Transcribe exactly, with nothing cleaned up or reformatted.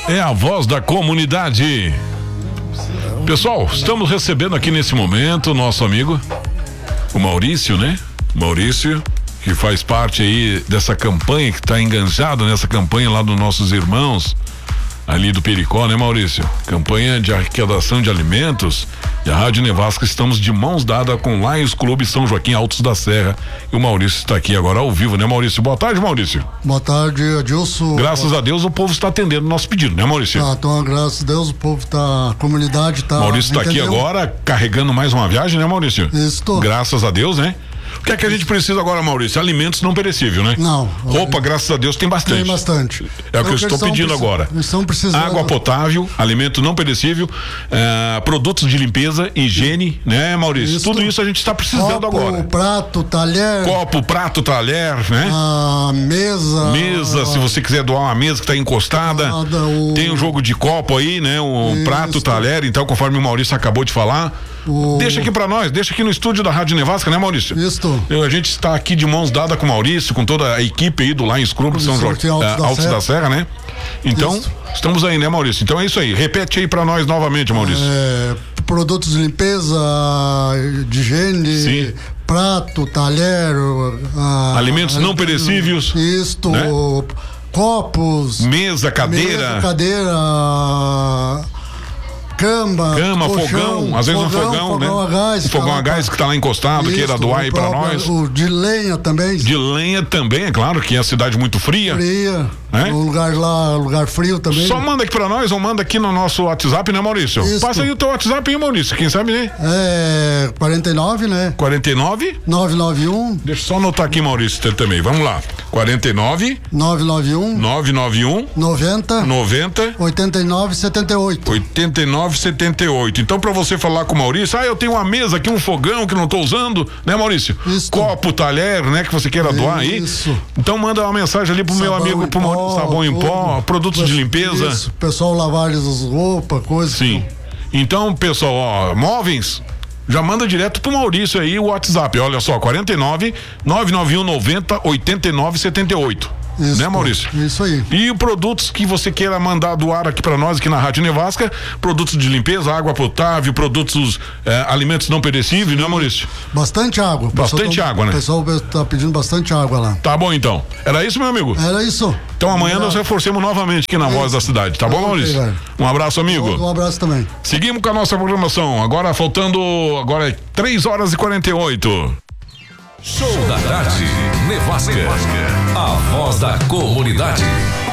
É a voz da comunidade. Pessoal, estamos recebendo aqui nesse momento o nosso amigo, o Maurício, né? Maurício, que faz parte aí dessa campanha, que está enganjado nessa campanha lá dos nossos irmãos ali do Pericó, né, Maurício? Campanha de arrecadação de alimentos. E a Rádio Nevasca, estamos de mãos dadas com o Lions Clube São Joaquim Altos da Serra. E o Maurício está aqui agora ao vivo, né, Maurício? Boa tarde, Maurício. Boa tarde, Adilson. Graças a Deus o povo está atendendo o nosso pedido, né, Maurício? Tá, então, graças a Deus o povo está, a comunidade está. Maurício está aqui agora carregando mais uma viagem, né, Maurício? Isso. Graças a Deus, né? O que é que a gente precisa agora, Maurício? Alimentos não perecíveis, né? Não. Roupa, graças a Deus, tem bastante. Tem bastante. É o que eu estou pedindo agora. Estão precisando. Água potável, alimento não perecível, uh, produtos de limpeza, higiene, né, Maurício? Isso. Tudo isso a gente está precisando Copo, agora. prato, talher. Copo, prato, talher, né? A mesa. Mesa, a... se você quiser doar uma mesa que está encostada. Nada, o... Tem um jogo de copo aí, né? Um isso. prato, talher, então, conforme o Maurício acabou de falar. O... Deixa aqui pra nós, deixa aqui no estúdio da Rádio Nevasca, né, Maurício? Isso. A gente está aqui de mãos dadas com o Maurício, com toda a equipe aí do Lions Club São Joaquim Altos, da, Altos da Serra, né? Então, isso. Estamos aí, né, Maurício? Então é isso aí, repete aí pra nós novamente, Maurício. É, produtos de limpeza, de higiene. Sim. Prato, talher, a, alimentos a, não perecíveis. Isto, né? Copos. Mesa, cadeira. Mesa, cadeira. Cama, Cama, colchão, fogão, às vezes fogão, um fogão, fogão né? a gás, um fogão a gás que tá lá encostado, isso, queira doar aí pra nós. O de lenha também. De lenha também, é claro, que é a cidade muito fria. Fria. É? Um lugar lá, lugar frio também. Só manda aqui pra nós ou manda aqui no nosso WhatsApp, né, Maurício? Isso. Passa aí o teu WhatsApp aí, Maurício, quem sabe, né? É, quarenta e nove, né? quarenta e nove? nove nove um. Deixa eu só anotar aqui, Maurício, também. Vamos lá. quarenta e nove? nove nove um. nove nove um. noventa. noventa. oitenta e nove, setenta e oito. oitenta e nove, setenta e oito. Então, pra você falar com o Maurício, ah, eu tenho uma mesa aqui, um fogão que não tô usando, né, Maurício? Isso. Copo, talher, né, que você queira doar aí. Isso. Então, manda uma mensagem ali pro sabão meu amigo, pro Maurício, sabão em pó, produtos de limpeza. Isso, pessoal lavar as roupas, coisas. Sim. Que... Então, pessoal, ó, móveis, já manda direto pro Maurício aí o WhatsApp. Olha só, quarenta e nove, nove nove um, noventa, oitenta e nove, setenta e oito. Isso, né, Maurício? Isso aí. E produtos que você queira mandar doar aqui pra nós, aqui na Rádio Nevasca, produtos de limpeza, água potável, produtos, eh, alimentos não perecíveis, né, Maurício? Bastante água. Bastante tá, água, né? O pessoal tá pedindo bastante água lá. Tá bom, então. Era isso, meu amigo? Era isso. Então amanhã nós reforcemos novamente aqui na é Voz da Cidade, tá bom, Maurício? Okay, um abraço, amigo. Um abraço também. Seguimos com a nossa programação. Agora faltando, agora é três horas e quarenta e oito. Show da Tarde, Nevasca, a voz da comunidade.